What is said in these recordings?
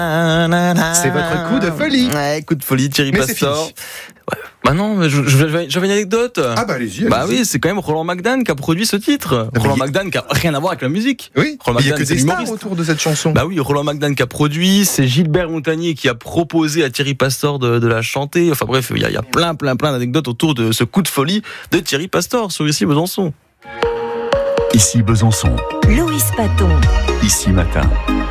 C'est votre coup de folie. Ouais, coup de folie, Thierry Pastor. C'est Ouais. Bah non, j'avais une anecdote. Ah bah allez-y. Bah oui, c'est quand même Roland McDan qui a produit ce titre. Roland McDan qui a rien à voir avec la musique. Oui, Roland il y a McDan, que c'est des stars l'humoriste autour de cette chanson. Bah oui, Roland McDan qui a produit, c'est Gilbert Montagnier qui a proposé à Thierry Pastor de la chanter. Enfin bref, il y a plein d'anecdotes autour de ce coup de folie de Thierry Pastor sur Ici Besançon. Ici Besançon. Louis Paton. Ici Matin.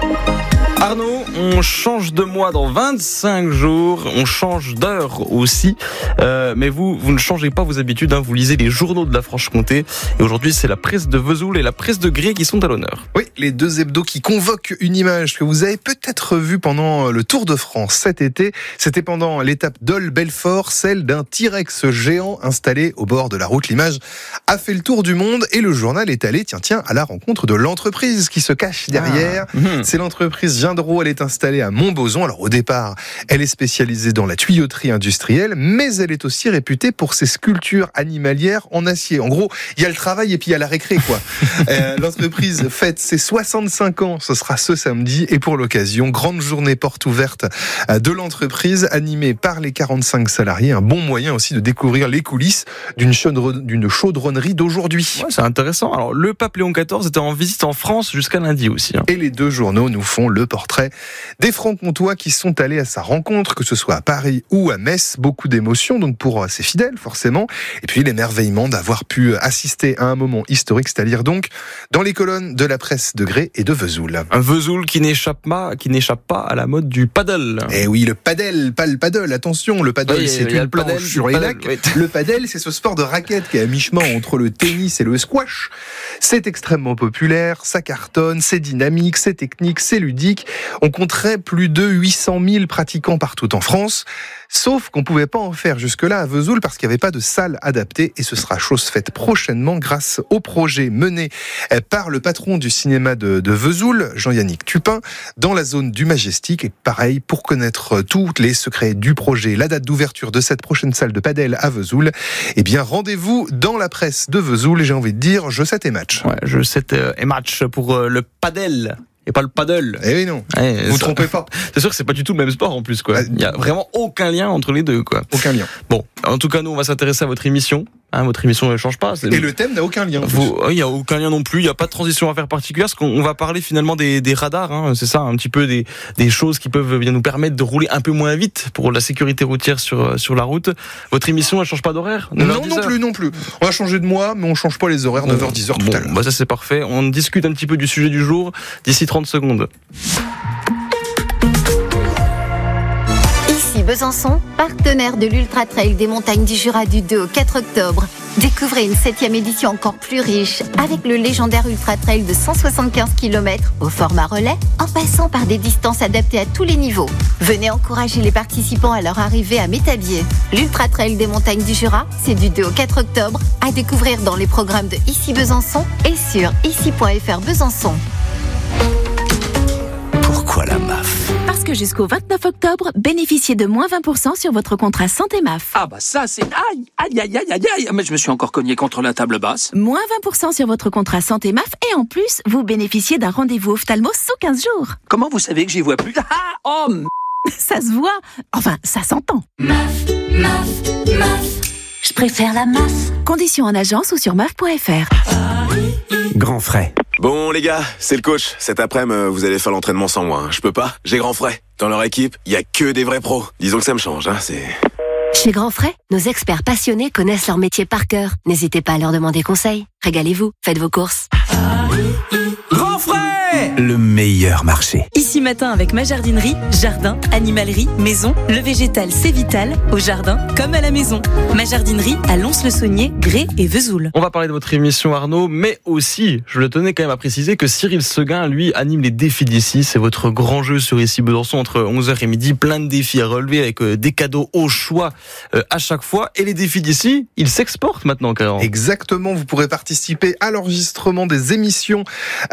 Arnaud, on change de mois dans 25 jours, on change d'heure aussi, mais vous ne changez pas vos habitudes, vous lisez les journaux de la Franche-Comté, et aujourd'hui c'est la presse de Vesoul et la presse de Gré qui sont à l'honneur. Oui, les deux hebdos qui convoquent une image que vous avez peut-être vue pendant le Tour de France cet été. C'était pendant l'étape Dole-Belfort, celle d'un T-Rex géant installé au bord de la route. L'image a fait le tour du monde et le journal est allé, tiens, à la rencontre de l'entreprise qui se cache derrière. C'est l'entreprise Gendreau, elle est installée à Montbozon. Alors au départ, elle est spécialisée dans la tuyauterie industrielle, mais elle est aussi réputée pour ses sculptures animalières en acier. En gros, il y a le travail et puis il y a la récré, quoi. L'entreprise fête ses 65 ans, ce sera ce samedi, et pour l'occasion, grande journée porte ouverte de l'entreprise, animée par les 45 salariés. Un bon moyen aussi de découvrir les coulisses d'une chaudronnerie d'aujourd'hui. Ouais, c'est intéressant. Alors le pape Léon XIV était en visite en France jusqu'à lundi aussi. Et les deux journaux nous font le portrait des Francs-Comtois qui sont allés à sa rencontre, que ce soit à Paris ou à Metz. Beaucoup d'émotions donc pour ses fidèles forcément, et puis l'émerveillement d'avoir pu assister à un moment historique, c'est-à-dire donc dans les colonnes de la presse de Gré et de Vesoul. Un Vesoul qui n'échappe pas à la mode du paddle. Eh oui, le paddle, pas le paddle, attention, le paddle c'est une planche sur les lacs. Oui. Le paddle c'est ce sport de raquette qui est à mi-chemin entre le tennis et le squash. C'est extrêmement populaire, ça cartonne, c'est dynamique, c'est technique, c'est ludique. On compterait plus de 800 000 pratiquants partout en France, sauf qu'on ne pouvait pas en faire jusque-là à Vesoul parce qu'il n'y avait pas de salle adaptée, et ce sera chose faite prochainement grâce au projet mené par le patron du cinéma de Vesoul, Jean-Yannick Tupin, dans la zone du Majestic. Et pareil, pour connaître tous les secrets du projet, la date d'ouverture de cette prochaine salle de padel à Vesoul, eh bien rendez-vous dans la presse de Vesoul. J'ai envie de dire jeu 7 et match. Ouais, jeu 7 et match pour le padel. Et pas le paddle. Eh oui, non. Vous trompez pas. C'est sûr que c'est pas du tout le même sport en plus, quoi. Il y a vraiment aucun lien entre les deux, quoi. Aucun lien. Bon, en tout cas, nous, on va s'intéresser à votre émission. Votre émission ne change pas. Et le thème n'a aucun lien. Il n'y a aucun lien non plus. Il n'y a pas de transition à faire particulière. Parce qu'on va parler finalement des radars. C'est ça, un petit peu des choses qui peuvent bien nous permettre de rouler un peu moins vite pour la sécurité routière sur la route. Votre émission, elle change pas d'horaire? Non plus. On va changer de mois, mais on change pas les horaires. 9h, 10h tout à l'heure. Bah ça c'est parfait. On discute un petit peu du sujet du jour d'ici 30 secondes. Ici Besançon, partenaire de l'Ultra Trail des montagnes du Jura du 2 au 4 octobre. Découvrez une 7e édition encore plus riche avec le légendaire Ultra Trail de 175 km au format relais, en passant par des distances adaptées à tous les niveaux. Venez encourager les participants à leur arrivée à Métabier. L'Ultra Trail des montagnes du Jura, c'est du 2 au 4 octobre, à découvrir dans les programmes de Ici Besançon et sur ici.fr Besançon. Pourquoi la MAF? Parce que jusqu'au 29 octobre, bénéficiez de moins 20% sur votre contrat santé MAF. Ah bah ça c'est... Aïe, mais je me suis encore cogné contre la table basse. Moins 20% sur votre contrat santé MAF et en plus, vous bénéficiez d'un rendez-vous ophtalmo sous 15 jours. Comment vous savez que j'y vois plus? Ça se voit, enfin ça s'entend. MAF, je préfère la MAF. Conditions en agence ou sur MAF.fr. Grand frais. Bon les gars, c'est le coach. Cet après-midi, vous allez faire l'entraînement sans moi. Je peux pas, j'ai grand frais. Dans leur équipe, il y a que des vrais pros. Disons que ça me change, c'est... Chez Grand Frais, nos experts passionnés connaissent leur métier par cœur. N'hésitez pas à leur demander conseil. Régalez-vous, faites vos courses. Grand frais! Le meilleur marché. Ici Matin avec ma jardinerie, jardin, animalerie, maison, le végétal c'est vital, au jardin comme à la maison. Ma jardinerie à Lons-le-Saunier, Gré et Vesoul. On va parler de votre émission Arnaud, mais aussi, je le tenais quand même à préciser que Cyril Seguin, lui, anime les défis d'ici. C'est votre grand jeu sur Ici Besançon entre 11h et midi. Plein de défis à relever avec des cadeaux au choix à chaque fois. Et les défis d'ici, ils s'exportent maintenant carrément. Exactement, vous pourrez participer à l'enregistrement des prochaines émissions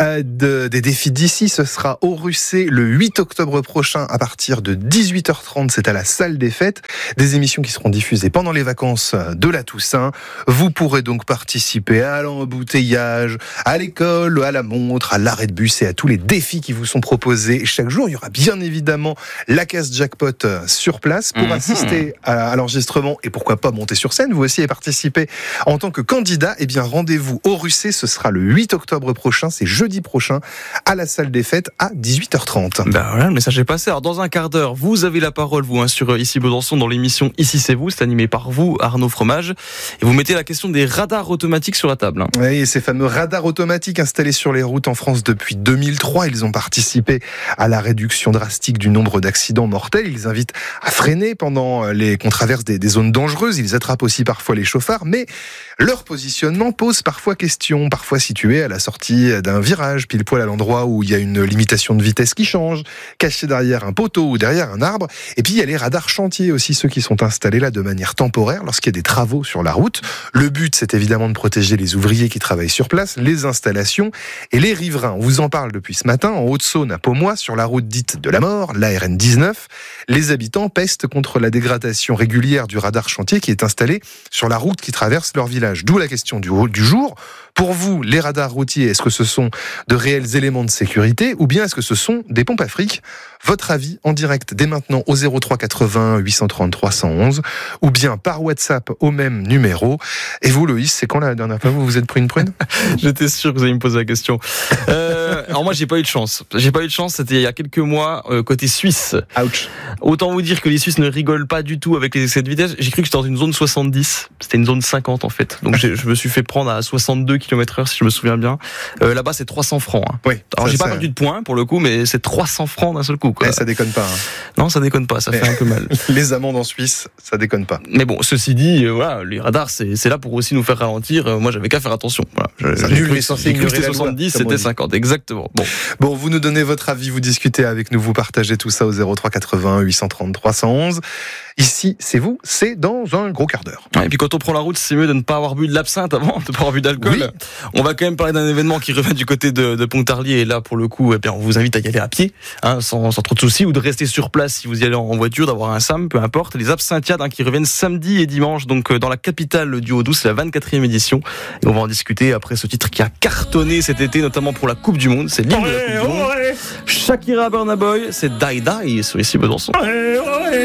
des défis d'ici. Ce sera au Russet le 8 octobre prochain à partir de 18h30. C'est à la salle des fêtes. Des émissions qui seront diffusées pendant les vacances de la Toussaint. Vous pourrez donc participer à l'embouteillage, à l'école, à la montre, à l'arrêt de bus et à tous les défis qui vous sont proposés chaque jour. Il y aura bien évidemment la case jackpot sur place pour assister à l'enregistrement et pourquoi pas monter sur scène. Vous aussi et participer en tant que candidat. Eh bien, rendez-vous au Russet. Ce sera le 8 octobre prochain. C'est jeudi prochain à la salle des fêtes à 18h30. Ben voilà, le message est passé. Alors, dans un quart d'heure, vous avez la parole, vous, sur Ici Besançon, dans l'émission Ici c'est vous. C'est animé par vous, Arnaud Fromage. Et vous mettez la question des radars automatiques sur la table. Oui, ces fameux radars automatiques installés sur les routes en France depuis 2003. Ils ont participé à la réduction drastique du nombre d'accidents mortels. Ils invitent à freiner pendant qu'on traverse des zones dangereuses. Ils attrapent aussi parfois les chauffards, mais leur positionnement pose parfois question. Parfois situé à la sortie d'un virage, pile poil à l'endroit où il y a une limitation de vitesse qui change, caché derrière un poteau ou derrière un arbre. Et puis il y a les radars chantiers aussi, ceux qui sont installés là de manière temporaire lorsqu'il y a des travaux sur la route. Le but, c'est évidemment de protéger les ouvriers qui travaillent sur place, les installations et les riverains. On vous en parle depuis ce matin, en Haute-Saône, à Pomois, sur la route dite de la mort, la RN 19. Les habitants pestent contre la dégradation régulière du radar chantier qui est installé sur la route qui traverse leur village. D'où la question du jour. Pour vous, les radars routiers, est-ce que ce sont de réels éléments de sécurité ou bien est-ce que ce sont des pompes à fric ? Votre avis en direct dès maintenant au 03 80 830 311 ou bien par WhatsApp au même numéro. Et vous, Loïs, c'est quand la dernière fois vous êtes pris une prune ? J'étais sûr que vous alliez me poser la question. Alors moi, j'ai pas eu de chance. C'était il y a quelques mois côté Suisse. Ouch. Autant vous dire que les Suisses ne rigolent pas du tout avec les excès de vitesse. J'ai cru que j'étais dans une zone 70. C'était une zone 50 en fait. Donc je me suis fait prendre à 62 km/h si je me souviens bien. Là-bas, c'est 300 francs. Oui. Alors j'ai pas perdu de points pour le coup, mais c'est 300 francs d'un seul coup. Quoi. Ça déconne pas. Non, ça déconne pas. Ça fait un peu mal. Les amendes en Suisse, ça déconne pas. Mais bon, ceci dit, voilà, les radars, c'est là pour aussi nous faire ralentir. Moi, j'avais qu'à faire attention. Voilà. J'ai cru que c'était 70, c'était 50. Exactement. Bon, vous nous donnez votre avis, vous discutez avec nous, vous partagez tout ça au 03 80 830 311. Ici, c'est vous, c'est dans un gros quart d'heure. Et puis quand on prend la route, c'est mieux de ne pas avoir bu de l'absinthe avant, de ne pas avoir bu d'alcool. Oui. On va quand même parler d'un événement qui revient du côté de Pontarlier. Et là, pour le coup, eh bien, on vous invite à y aller à pied, sans trop de soucis, ou de rester sur place si vous y allez en voiture, d'avoir un SAM, peu importe. Les absinthiades qui reviennent samedi et dimanche, donc dans la capitale du Haut-Doubs, c'est la 24e édition. Et on va en discuter après ce titre qui a cartonné cet été, notamment pour la Coupe du Monde. C'est l'hymne de la Coupe du Monde. Shakira Burna Boy, c'est Die Die sur Ici Besançon.